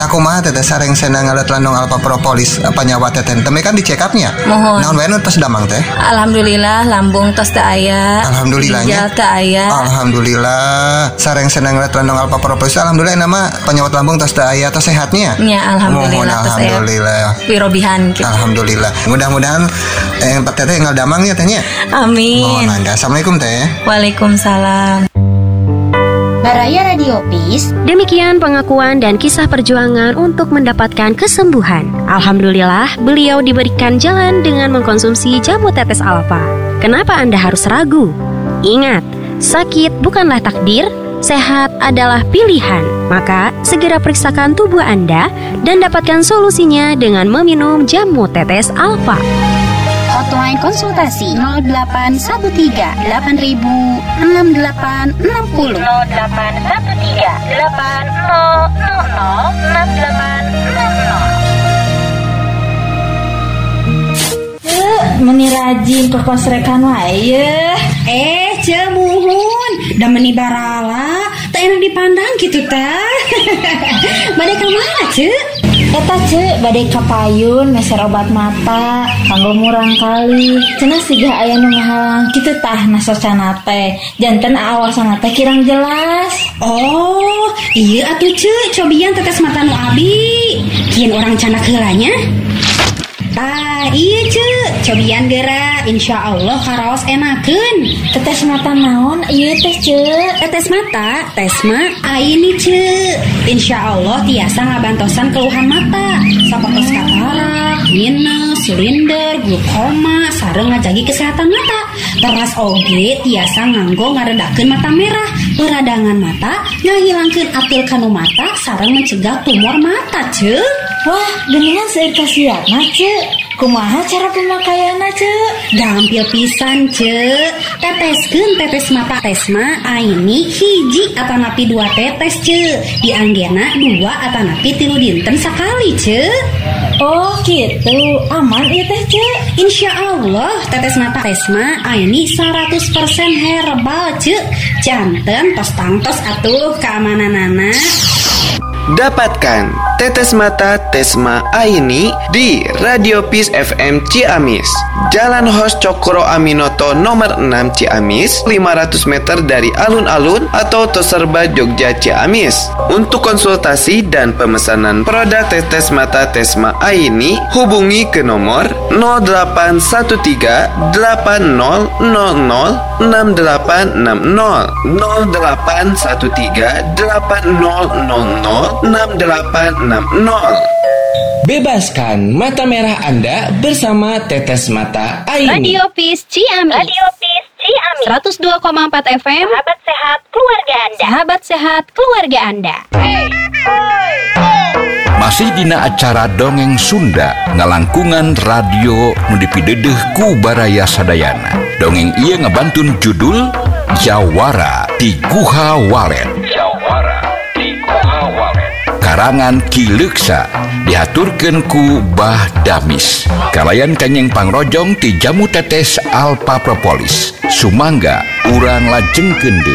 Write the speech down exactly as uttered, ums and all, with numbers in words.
kumaha teteh sareng senang ngalat landong alfa propolis apa nyawa teteh teme kan di check upnya. Mohon. Naon wae nu tos damang teh? Alhamdulillah lambung tos teu aya. Alhamdulillahnya. Ginjal teu aya. Alhamdulillah sareng senang ngalat landong alfa propolis. Alhamdulillah nama penyawat lambung tos teu aya tos sehatnya. Ya alhamdulillah tos aya. Alhamdulillah. Pirobihan gitu. Alhamdulillah. Mudah-mudahan eh teteh tinggal damangnya tehnya. Amin. Mohon mangga. Assalamualaikum teh. Waalaikumsalam. Baraya Radio Peace. Demikian pengakuan dan kisah perjuangan untuk mendapatkan kesembuhan. Alhamdulillah, beliau diberikan jalan dengan mengkonsumsi jamu tetes alfa. Kenapa Anda harus ragu? Ingat, sakit bukanlah takdir, sehat adalah pilihan. Maka, segera periksakan tubuh Anda dan dapatkan solusinya dengan meminum jamu tetes alfa. Hotline konsultasi nol delapan satu tiga delapan ribu enam delapan enam nol nol delapan satu tiga delapan nol nol nol enam delapan enam nol. Meni rajin ke kosrekan wae. Eh, cemuhun, da meni barala, teu enak dipandang kitu teh. Bade ka mana, Ceu? Eta Ceu, bade ka payun meser obat mata, kanggo murang kali. Cenah siga aya nu ngahalang kitu tah nasosana teh. Janten aawasana teh kirang jelas. Oh, ieu atuh Ceu, cobian tetes mata nu abi. Kieun urang canak heulanya. Ah, iya Ceu, cobian geura, insya Allah karaos enakeun. Tetes mata naon, iya teh Ceu. Tetes mata, tes mah aini Ceu. Insya Allah tiasa ngabantosan keluhan mata, sapertos katarak, minus, silinder, glukoma, sareng ngajagi kesehatan mata. Teras oge tiasa nganggo ngaredakeun mata merah, peradangan mata, ngahilangkeun atil kanu mata, sareng mencegah tumor mata Ceu. Wah, geningan seueur kasiatna Ceu. Kumaha cara pemakaianna Ceu? Gampil pisan Ceu. Teteskeun tetes mata tesma aini hiji atanapi dua tetes Ceu. Dianggena dua atanapi tilu dinten sakali Ceu. Oh gitu, aman ieu teh Ceu. Insya Allah tetes mata tesma aini seratus persen herbal Ceu. Janten tos tangtos atuh keamananana. Dapatkan tetes mata Tesma Aini di Radio Peace F M Ciamis, Jalan Hos Cokro Aminoto nomor enam Ciamis, lima ratus meter dari alun-alun atau Toserba Jogja Ciamis. Untuk konsultasi dan pemesanan produk tetes mata Tesma Aini, hubungi ke nomor nol delapan satu tiga delapan nol nol nol enam delapan enam nol nol delapan satu tiga delapan nol nol nol enam delapan enam nol. Bebaskan mata merah Anda bersama Tetes Mata Aini. Radio Peace Ciamis. Radio Peace Ciamis. seratus dua koma empat F M. Sahabat sehat keluarga Anda. Sahabat sehat keluarga Anda. Masih dina acara Dongeng Sunda ngalangkungan radio nu dipideudeung ku Baraya Sadayana. Dongeng ieu ngabantun judul Jawara ti Guha Walet. Jawara ti Guha Walet. Karangan Ki Leuksa dihaturkeun ku Bah Damis. Kalayan kanyeng pangrojong ti jamu tetes alfa propolis. Sumangga urang lajengkeun deui.